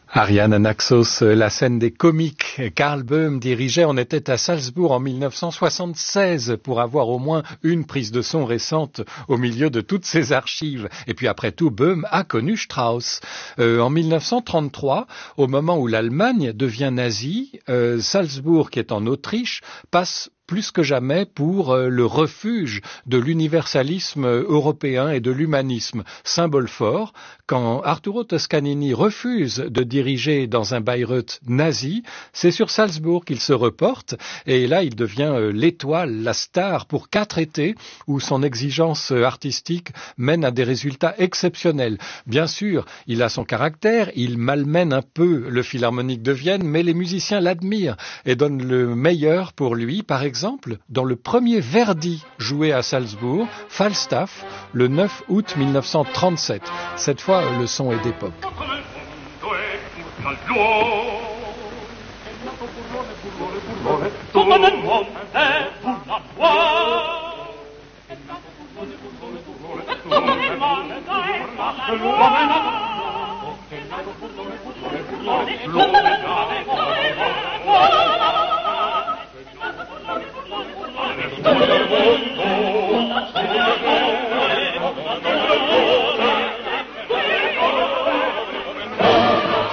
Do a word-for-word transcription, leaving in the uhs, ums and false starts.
Ariane Naxos, la scène des comiques. Karl Böhm dirigeait, on était à Salzbourg en mille neuf cent soixante-seize pour avoir au moins une prise de son récente au milieu de toutes ces archives. Et puis après tout, Böhm a connu Strauss. Euh, en mille neuf cent trente-trois, au moment où l'Allemagne devient nazie, euh, Salzbourg, qui est en Autriche, passe plus que jamais pour euh, le refuge de l'universalisme européen et de l'humanisme. Symbole fort, quand Arturo Toscanini refuse de diriger dans un Bayreuth nazi, c'est sur Salzbourg qu'il se reporte, et là il devient euh, l'étoile, la star pour quatre étés, où son exigence artistique mène à des résultats exceptionnels. Bien sûr, il a son caractère, il malmène un peu le Philharmonique de Vienne, mais les musiciens l'admirent et donnent le meilleur pour lui. Par exemple, Exemple, dans le premier Verdi joué à Salzbourg, Falstaff, le neuf août mille neuf cent trente-sept. Cette fois, le son est d'époque. Thank you.